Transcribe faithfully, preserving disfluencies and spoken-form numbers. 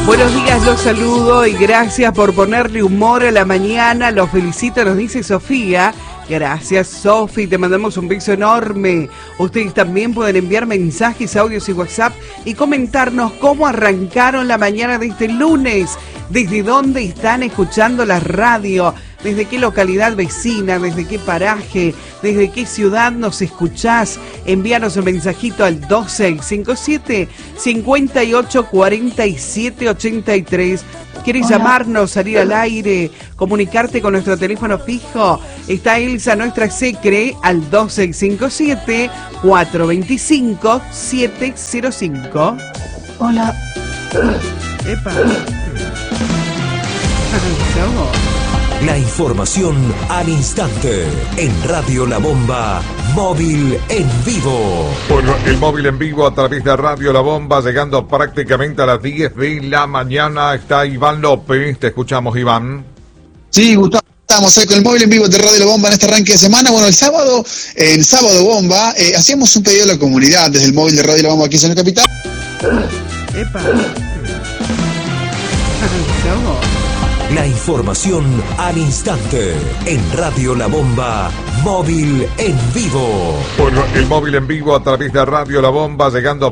Buenos días, los saludo y gracias por ponerle humor a la mañana. Los felicito, nos dice Sofía. Gracias, Sofi, te mandamos un beso enorme. Ustedes también pueden enviar mensajes, audios y WhatsApp y comentarnos cómo arrancaron la mañana de este lunes. Desde dónde están escuchando la radio, desde qué localidad vecina, desde qué paraje, desde qué ciudad nos escuchás. Envíanos un mensajito al dos seis cinco siete, cinco ocho cuatro siete ocho tres. ¿Quieres Hola. llamarnos, salir al aire, comunicarte con nuestro teléfono fijo? Está Elsa, nuestra secre, al dos seis cinco siete, cuatro dos cinco, siete cero cinco. Hola. Epa. La información al instante en Radio La Bomba, móvil en vivo. Bueno, el móvil en vivo a través de Radio La Bomba, llegando prácticamente a las diez de la mañana. Está Iván López, te escuchamos, Iván. Sí, Gustavo, estamos eh, con el móvil en vivo de Radio La Bomba en este arranque de semana. Bueno, el sábado, eh, el sábado bomba, eh, hacíamos un pedido a la comunidad desde el móvil de Radio La Bomba aquí en Zona Capital. Epa. La información al instante en Radio La Bomba, móvil en vivo. Bueno, el móvil en vivo a través de Radio La Bomba, llegando